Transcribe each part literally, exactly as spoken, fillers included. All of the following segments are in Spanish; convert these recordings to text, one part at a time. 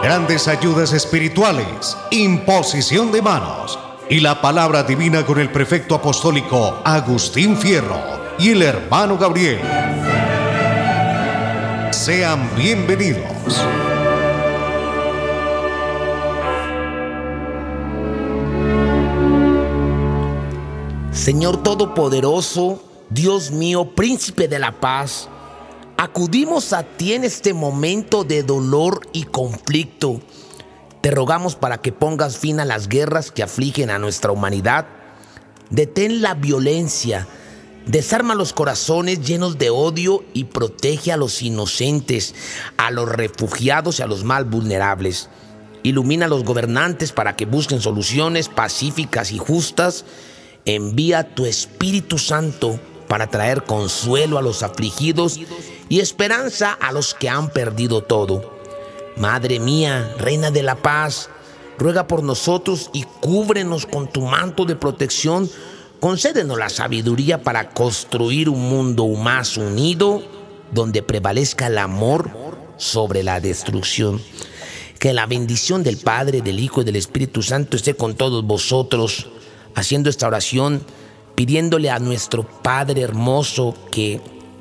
grandes ayudas espirituales, imposición de manos y la palabra divina con el prefecto apostólico Agustín Fierro y el hermano Gabriel. Sean bienvenidos. Señor Todopoderoso, Dios mío, Príncipe de la Paz, acudimos a ti en este momento de dolor y conflicto. Te rogamos para que pongas fin a las guerras que afligen a nuestra humanidad. Detén la violencia, desarma los corazones llenos de odio y protege a los inocentes, a los refugiados y a los más vulnerables. Ilumina a los gobernantes para que busquen soluciones pacíficas y justas. Envía tu Espíritu Santo para traer consuelo a los afligidos y esperanza a los que han perdido todo. Madre mía, Reina de la Paz, ruega por nosotros y cúbrenos con tu manto de protección. Concédenos la sabiduría para construir un mundo más unido, donde prevalezca el amor sobre la destrucción. Que la bendición del Padre, del Hijo y del Espíritu Santo esté con todos vosotros, haciendo esta oración, pidiéndole a nuestro Padre hermoso que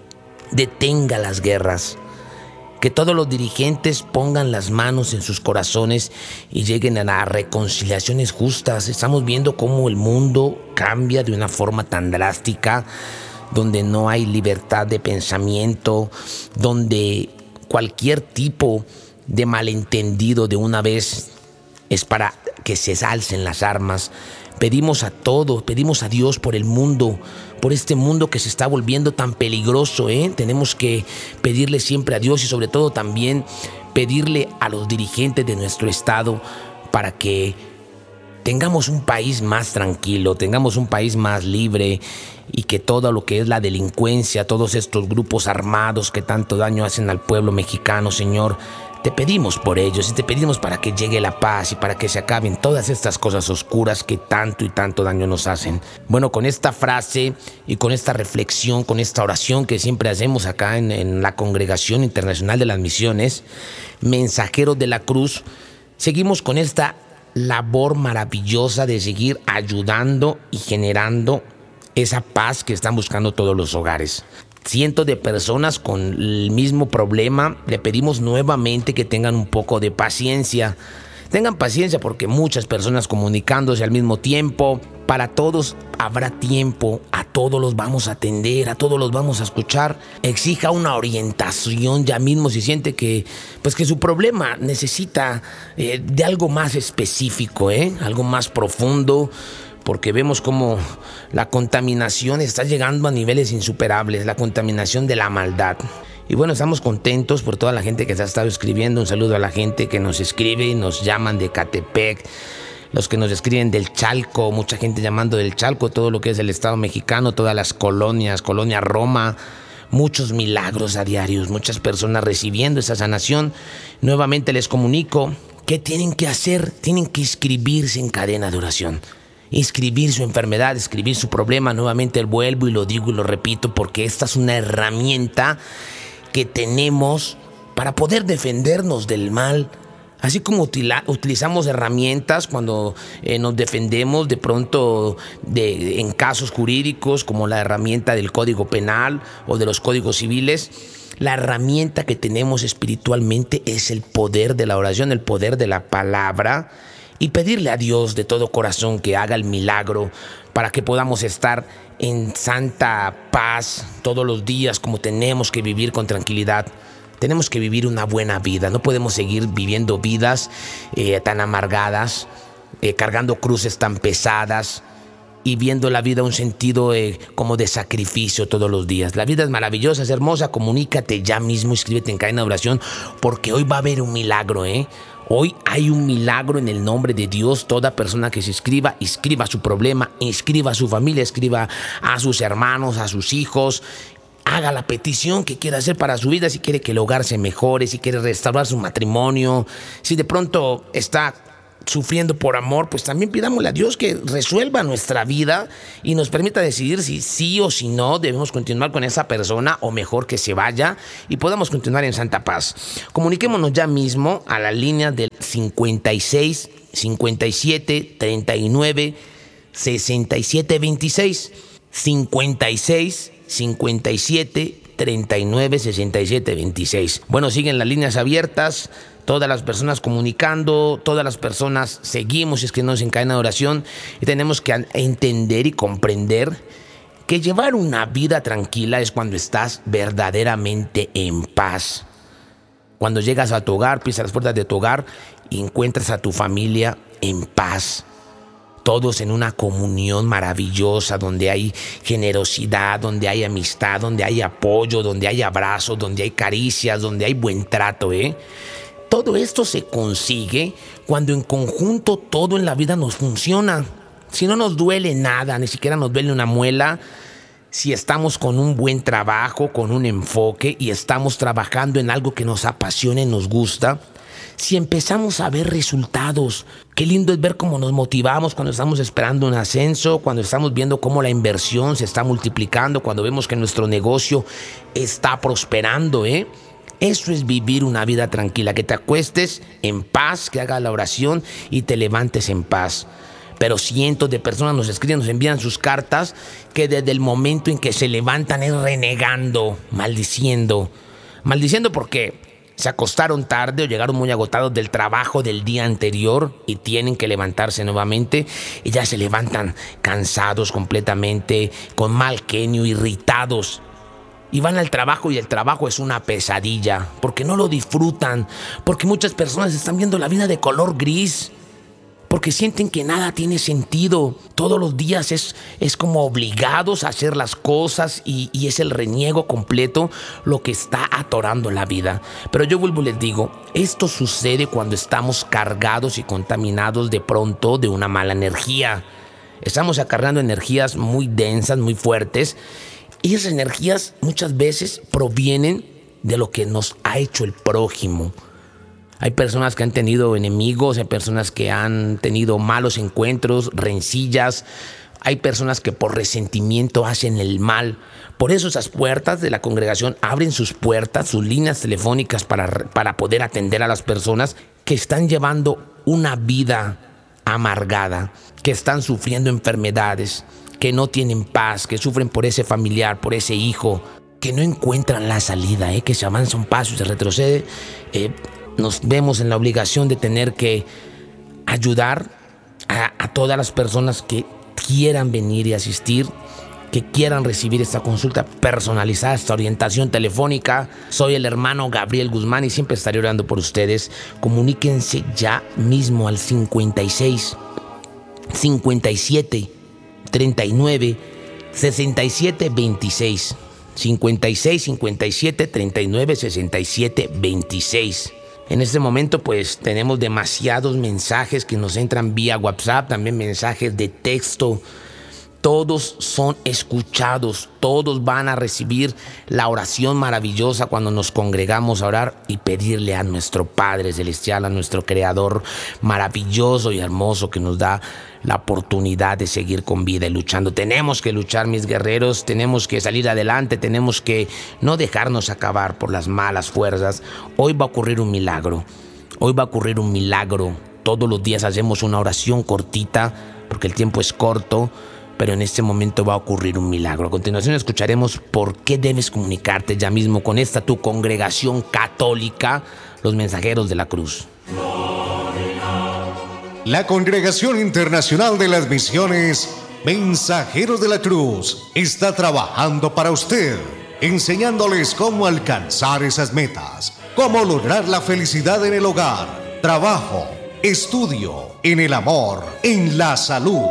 detenga las guerras, que todos los dirigentes pongan las manos en sus corazones y lleguen a las reconciliaciones justas. Estamos viendo cómo el mundo cambia de una forma tan drástica, donde no hay libertad de pensamiento, donde cualquier tipo de malentendido de una vez es para que se alcen las armas. Pedimos a todos, pedimos a Dios por el mundo, por este mundo que se está volviendo tan peligroso, ¿eh? Tenemos que pedirle siempre a Dios y sobre todo también pedirle a los dirigentes de nuestro estado para que tengamos un país más tranquilo, tengamos un país más libre y que todo lo que es la delincuencia, todos estos grupos armados que tanto daño hacen al pueblo mexicano, Señor, te pedimos por ellos y te pedimos para que llegue la paz y para que se acaben todas estas cosas oscuras que tanto y tanto daño nos hacen. Bueno, con esta frase y con esta reflexión, con esta oración que siempre hacemos acá en, en la Congregación Internacional de las Misiones, Mensajeros de la Cruz, seguimos con esta labor maravillosa de seguir ayudando y generando esa paz que están buscando todos los hogares. Cientos de personas con el mismo problema, le pedimos nuevamente que tengan un poco de paciencia. Tengan paciencia porque muchas personas comunicándose al mismo tiempo. Para todos habrá tiempo, a todos los vamos a atender, a todos los vamos a escuchar. Exija una orientación ya mismo si siente que, pues que su problema necesita eh, de algo más específico, ¿eh? algo más profundo. Porque vemos cómo la contaminación está llegando a niveles insuperables, la contaminación de la maldad. Y bueno, estamos contentos por toda la gente que se ha estado escribiendo. Un saludo a la gente que nos escribe y nos llaman de Catepec, los que nos escriben del Chalco, mucha gente llamando del Chalco, todo lo que es el Estado mexicano, todas las colonias, Colonia Roma, muchos milagros a diarios, muchas personas recibiendo esa sanación. Nuevamente les comunico, ¿qué tienen que hacer? Tienen que inscribirse en cadena de oración. Inscribir su enfermedad, escribir su problema. Nuevamente vuelvo y lo digo y lo repito porque esta es una herramienta que tenemos para poder defendernos del mal. Así como utila, utilizamos herramientas cuando eh, nos defendemos de pronto de, en casos jurídicos como la herramienta del Código Penal o de los códigos civiles. La herramienta que tenemos espiritualmente es el poder de la oración, el poder de la palabra. Y pedirle a Dios de todo corazón que haga el milagro para que podamos estar en santa paz todos los días como tenemos que vivir con tranquilidad. Tenemos que vivir una buena vida, no podemos seguir viviendo vidas eh, tan amargadas, eh, cargando cruces tan pesadas y viendo la vida un sentido eh, como de sacrificio todos los días. La vida es maravillosa, es hermosa, comunícate ya mismo, inscríbete en cadena de oración porque hoy va a haber un milagro, ¿eh? Hoy hay un milagro en el nombre de Dios. Toda persona que se inscriba, inscriba su problema, inscriba a su familia, inscriba a sus hermanos, a sus hijos. Haga la petición que quiera hacer para su vida, si quiere que el hogar se mejore, si quiere restaurar su matrimonio, si de pronto está sufriendo por amor, pues también pidámosle a Dios que resuelva nuestra vida y nos permita decidir si sí o si no debemos continuar con esa persona o mejor que se vaya y podamos continuar en santa paz. Comuniquémonos ya mismo a la línea del cincuenta y seis, cincuenta y siete, treinta y nueve, sesenta y siete, veintiséis. cincuenta y seis, cincuenta y siete, treinta y nueve, sesenta y siete, veintiséis. Bueno, siguen las líneas abiertas. Todas las personas comunicando, todas las personas seguimos, es que nos encadena oración y tenemos que entender y comprender que llevar una vida tranquila es cuando estás verdaderamente en paz. Cuando llegas a tu hogar, pisas las puertas de tu hogar y encuentras a tu familia en paz. Todos en una comunión maravillosa, donde hay generosidad, donde hay amistad, donde hay apoyo, donde hay abrazos, donde hay caricias, donde hay buen trato, ¿eh? Todo esto se consigue cuando en conjunto todo en la vida nos funciona. Si no nos duele nada, ni siquiera nos duele una muela, si estamos con un buen trabajo, con un enfoque y estamos trabajando en algo que nos apasiona y nos gusta, si empezamos a ver resultados, qué lindo es ver cómo nos motivamos cuando estamos esperando un ascenso, cuando estamos viendo cómo la inversión se está multiplicando, cuando vemos que nuestro negocio está prosperando, ¿eh? Eso es vivir una vida tranquila, que te acuestes en paz, que hagas la oración y te levantes en paz. Pero cientos de personas nos escriben, nos envían sus cartas, que desde el momento en que se levantan es renegando, maldiciendo. Maldiciendo porque se acostaron tarde o llegaron muy agotados del trabajo del día anterior y tienen que levantarse nuevamente y ya se levantan cansados completamente, con mal genio, irritados. Y van al trabajo y el trabajo es una pesadilla, porque no lo disfrutan, porque muchas personas están viendo la vida de color gris, porque sienten que nada tiene sentido. Todos los días es, es como obligados a hacer las cosas y, y es el reniego completo lo que está atorando la vida. Pero yo vuelvo y les digo, esto sucede cuando estamos cargados y contaminados de pronto de una mala energía. Estamos acarreando energías muy densas, muy fuertes, y esas energías muchas veces provienen de lo que nos ha hecho el prójimo. Hay personas que han tenido enemigos, hay personas que han tenido malos encuentros, rencillas. Hay personas que por resentimiento hacen el mal. Por eso esas puertas de la congregación abren sus puertas, sus líneas telefónicas para, para poder atender a las personas que están llevando una vida amargada, que están sufriendo enfermedades, que no tienen paz, que sufren por ese familiar, por ese hijo, que no encuentran la salida, ¿eh? que se avanza un paso y se retrocede. Eh, nos vemos en la obligación de tener que ayudar a, a todas las personas que quieran venir y asistir, que quieran recibir esta consulta personalizada, esta orientación telefónica. Soy el hermano Gabriel Guzmán y siempre estaré orando por ustedes. Comuníquense ya mismo al cincuenta y seis, cincuenta y siete, treinta y nueve, sesenta y siete, veintiséis. cincuenta y seis, cincuenta y siete, treinta y nueve, sesenta y siete, veintiséis. En este momento pues tenemos demasiados mensajes que nos entran vía WhatsApp, también mensajes de texto. Todos son escuchados, todos van a recibir la oración maravillosa cuando nos congregamos a orar y pedirle a nuestro Padre Celestial, a nuestro Creador maravilloso y hermoso que nos da la oportunidad de seguir con vida y luchando. Tenemos que luchar, mis guerreros, tenemos que salir adelante, tenemos que no dejarnos acabar por las malas fuerzas. Hoy va a ocurrir un milagro, hoy va a ocurrir un milagro. Todos los días hacemos una oración cortita porque el tiempo es corto, pero en este momento va a ocurrir un milagro. A continuación escucharemos por qué debes comunicarte ya mismo con esta tu congregación católica, los Mensajeros de la Cruz. La Congregación Internacional de las Misiones Mensajeros de la Cruz está trabajando para usted, enseñándoles cómo alcanzar esas metas, cómo lograr la felicidad en el hogar, trabajo, estudio, en el amor, en la salud.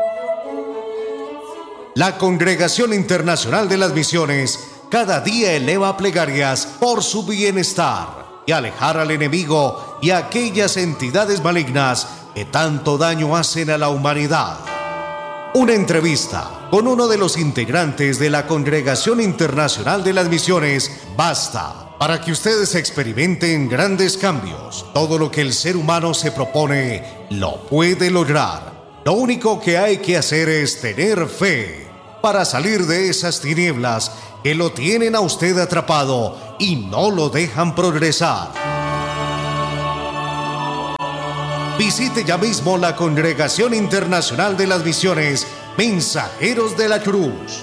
La Congregación Internacional de las Misiones cada día eleva plegarias por su bienestar y alejar al enemigo y a aquellas entidades malignas que tanto daño hacen a la humanidad. Una entrevista con uno de los integrantes de la Congregación Internacional de las Misiones basta para que ustedes experimenten grandes cambios. Todo lo que el ser humano se propone, lo puede lograr. Lo único que hay que hacer es tener fe para salir de esas tinieblas que lo tienen a usted atrapado y no lo dejan progresar. Visite ya mismo la Congregación Internacional de las Misiones Mensajeros de la Cruz.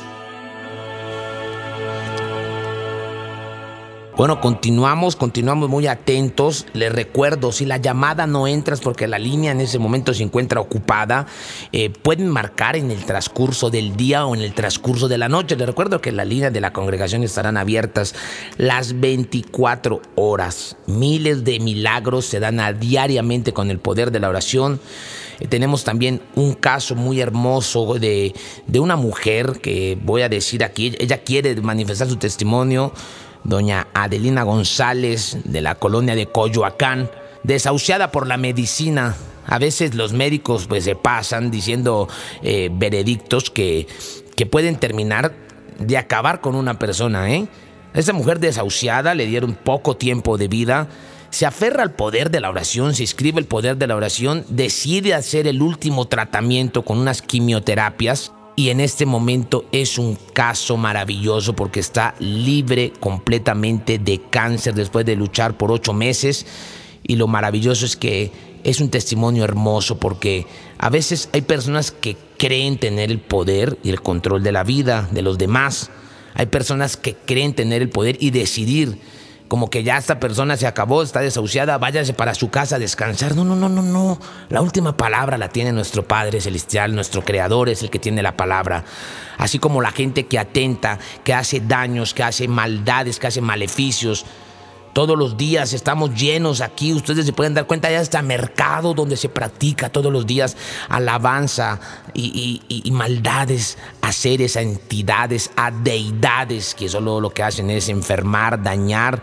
Bueno, continuamos, continuamos muy atentos. Les recuerdo, si la llamada no entra es porque la línea en ese momento se encuentra ocupada, eh, pueden marcar en el transcurso del día o en el transcurso de la noche. Les recuerdo que las líneas de la congregación estarán abiertas las veinticuatro horas. Miles de milagros se dan a diariamente con el poder de la oración. Eh, tenemos también un caso muy hermoso de, de una mujer que voy a decir aquí. Ella quiere manifestar su testimonio. Doña Adelina González, de la colonia de Coyoacán, desahuciada por la medicina. A veces los médicos pues se pasan diciendo eh, veredictos que, que pueden terminar de acabar con una persona, ¿eh? A esta mujer desahuciada le dieron poco tiempo de vida. Se aferra al poder de la oración, se inscribe el poder de la oración, decide hacer el último tratamiento con unas quimioterapias. Y en este momento es un caso maravilloso porque está libre completamente de cáncer después de luchar por ocho meses. Y lo maravilloso es que es un testimonio hermoso porque a veces hay personas que creen tener el poder y el control de la vida de los demás. Hay personas que creen tener el poder y decidir como que ya esta persona se acabó, está desahuciada, váyase para su casa a descansar. No, no, no, no, no. La última palabra la tiene nuestro Padre Celestial, nuestro Creador es el que tiene la palabra. Así como la gente que atenta, que hace daños, que hace maldades, que hace maleficios. Todos los días estamos llenos aquí, ustedes se pueden dar cuenta, ya está mercado donde se practica todos los días alabanza y, y, y maldades a seres, a entidades, a deidades que solo lo que hacen es enfermar, dañar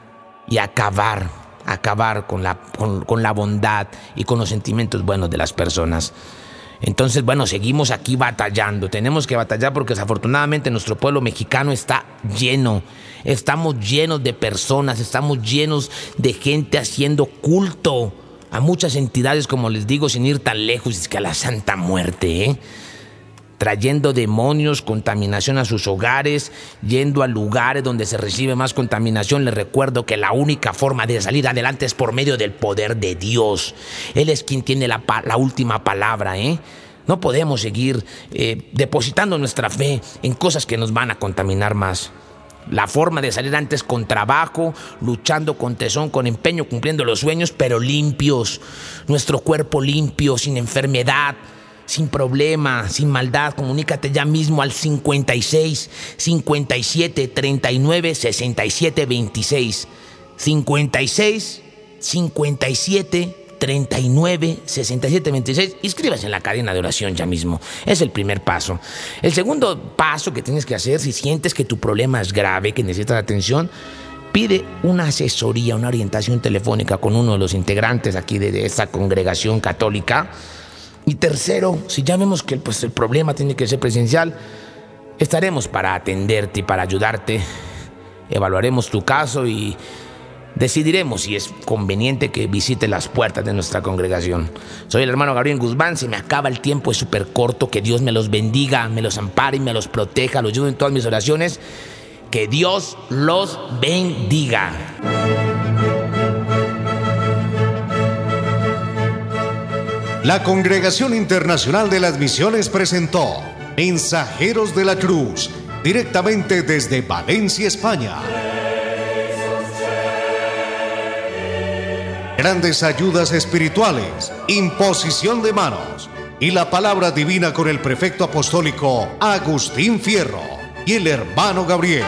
y acabar, acabar con la, con, con la bondad y con los sentimientos buenos de las personas. Entonces, bueno, seguimos aquí batallando. Tenemos que batallar porque desafortunadamente nuestro pueblo mexicano está lleno. Estamos llenos de personas, estamos llenos de gente haciendo culto a muchas entidades, como les digo, sin ir tan lejos, es que a la Santa Muerte, ¿eh? Trayendo demonios, contaminación a sus hogares, yendo a lugares donde se recibe más contaminación. Les recuerdo que la única forma de salir adelante es por medio del poder de Dios. Él es quien tiene la, la última palabra, ¿eh? No podemos seguir eh, depositando nuestra fe en cosas que nos van a contaminar más. La forma de salir antes con trabajo, luchando con tesón, con empeño, cumpliendo los sueños, pero limpios. Nuestro cuerpo limpio, sin enfermedad, sin problema, sin maldad. Comunícate ya mismo al cincuenta y seis, cincuenta y siete, treinta y nueve, sesenta y siete, veintiséis. cincuenta y seis, cincuenta y siete, treinta y nueve, sesenta y siete, veintiséis. Inscríbase en la cadena de oración ya mismo. Es el primer paso. El segundo paso que tienes que hacer, si sientes que tu problema es grave, que necesitas atención, pide una asesoría, una orientación telefónica con uno de los integrantes aquí de, de esta congregación católica. Y tercero, si ya vemos que pues, el problema tiene que ser presencial, estaremos para atenderte y para ayudarte. Evaluaremos tu caso y decidiremos si es conveniente que visite las puertas de nuestra congregación. Soy el hermano Gabriel Guzmán. Se me acaba el tiempo, es súper corto. Que Dios me los bendiga, me los ampare y me los proteja, los ayude en todas mis oraciones. Que Dios los bendiga. La Congregación Internacional de las Misiones presentó Mensajeros de la Cruz, directamente desde Valencia, España. Grandes ayudas espirituales, imposición de manos y la palabra divina con el prefecto apostólico Agustín Fierro y el hermano Gabriel.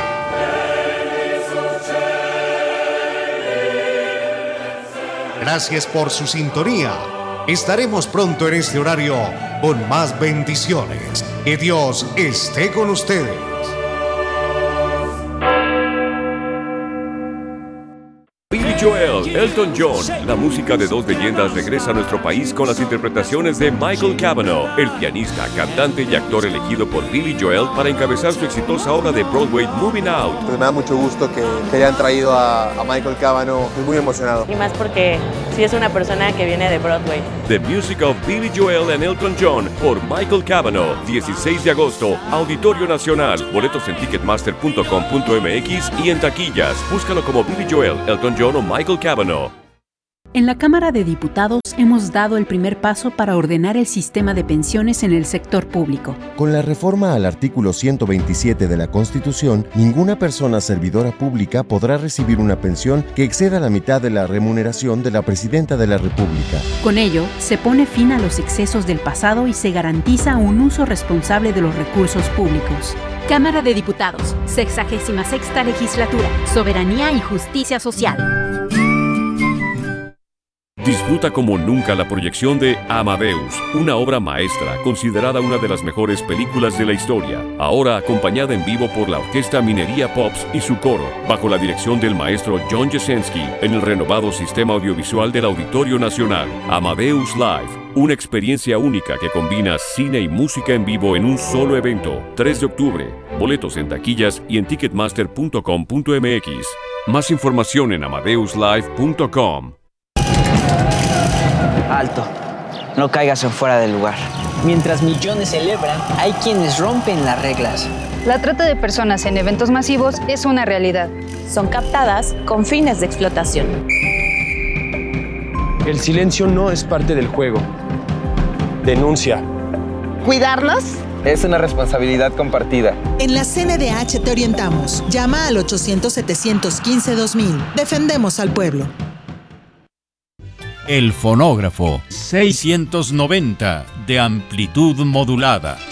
Gracias por su sintonía. Estaremos pronto en este horario con más bendiciones. Que Dios esté con ustedes. Billy Joel Joel, Elton John. La música de dos leyendas regresa a nuestro país con las interpretaciones de Michael Cavanaugh, el pianista, cantante y actor elegido por Billy Joel para encabezar su exitosa obra de Broadway Moving Out. Pues me da mucho gusto que, que hayan traído a, a Michael Cavanaugh. Estoy muy emocionado. Y más porque sí es una persona que viene de Broadway. The Music of Billy Joel and Elton John por Michael Cavanaugh, dieciséis de agosto, Auditorio Nacional. Boletos en ticketmaster punto com punto m x y en taquillas. Búscalo como Billy Joel, Elton John o Michael Cavanaugh. En la Cámara de Diputados hemos dado el primer paso para ordenar el sistema de pensiones en el sector público. Con la reforma al artículo ciento veintisiete de la Constitución, ninguna persona servidora pública podrá recibir una pensión que exceda la mitad de la remuneración de la Presidenta de la República. Con ello, se pone fin a los excesos del pasado y se garantiza un uso responsable de los recursos públicos. Cámara de Diputados, sexagésima sexta legislatura, Soberanía y Justicia Social. Disfruta como nunca la proyección de Amadeus, una obra maestra considerada una de las mejores películas de la historia, ahora acompañada en vivo por la Orquesta Minería Pops y su coro, bajo la dirección del maestro John Jasenski, en el renovado sistema audiovisual del Auditorio Nacional. Amadeus Live, una experiencia única que combina cine y música en vivo en un solo evento. tres de octubre, boletos en taquillas y en ticketmaster punto com punto m x. Más información en amadeus live punto com. Alto, no caigas en fuera del lugar. Mientras millones celebran, hay quienes rompen las reglas. La trata de personas en eventos masivos es una realidad. Son captadas con fines de explotación. El silencio no es parte del juego. Denuncia. ¿Cuidarlos? Es una responsabilidad compartida. En la C N D H te orientamos. Llama al ochocientos, setecientos quince, dos mil. Defendemos al pueblo. El fonógrafo seiscientos noventa de amplitud modulada.